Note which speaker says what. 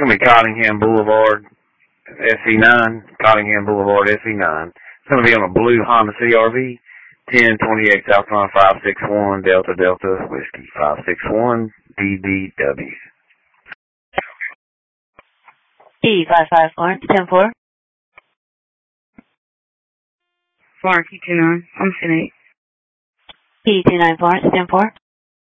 Speaker 1: going to be Cottingham Boulevard, SE9. Cottingham Boulevard, SE9. It's going to be on a blue Honda CRV. 1028 South Carolina 561 Delta Delta Whiskey 561 DDW.
Speaker 2: E55 Florence 10-4.
Speaker 3: Florence E29. I'm 8.
Speaker 2: E29 Florence 10-4.